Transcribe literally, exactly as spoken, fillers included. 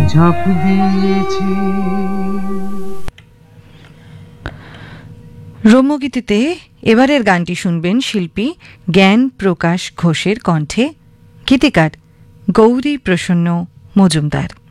ঝাঁপ দিয়েছি। রম্যগীতিতে এবারের গানটি শুনবেন শিল্পী জ্ঞান প্রকাশ ঘোষের কণ্ঠে, গীতিকার গৌরী প্রসন্ন মজুমদার।